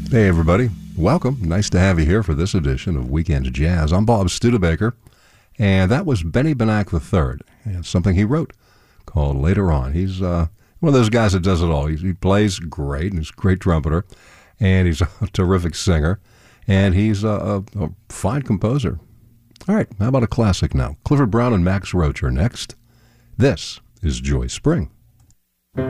Hey, everybody. Welcome. Nice to have you here for this edition of Weekend Jazz. I'm Bob Studebaker, and that was Benny Benack III, and something he wrote called Later On. He's one of those guys that does it all. He plays great, and he's a great trumpeter, and he's a terrific singer, and he's a fine composer. All right, how about a classic now? Clifford Brown and Max Roach are next. This is Joy Spring.